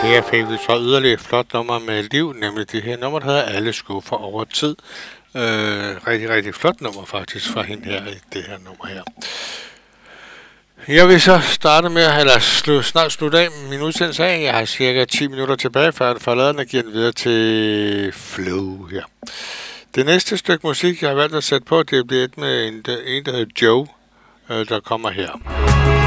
Her fik vi så yderligere et flot nummer med liv, nemlig det her nummer, der hedder Alle skuffer over tid. Rigtig, rigtig flot nummer faktisk fra hende her i det her nummer her. Jeg vil så starte med, snart slutte af min udsendelse af. Jeg har cirka 10 minutter tilbage, før jeg får lavet den og giver den videre til Flow her. Det næste stykke musik, jeg har valgt at sætte på, det bliver et med en der hedder Joe, der kommer her.